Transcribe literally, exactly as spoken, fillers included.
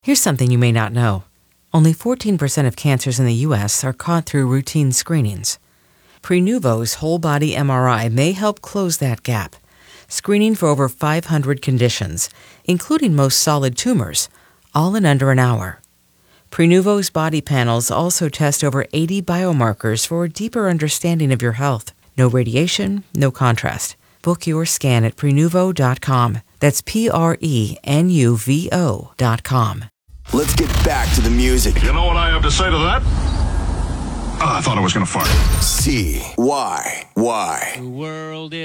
Here's something you may not know. Only fourteen percent of cancers in the U S are caught through routine screenings. Prenuvo's whole-body M R I may help close that gap, screening for over five hundred conditions, including most solid tumors, all in under an hour. Prenuvo's body panels also test over eighty biomarkers for a deeper understanding of your health. No radiation, no contrast. Book your scan at Prenuvo dot com. That's P R E N U V O dot com. Let's get back to the music. You know what I have to say to that? Oh, I thought I was going to fart. C Y Y. The world is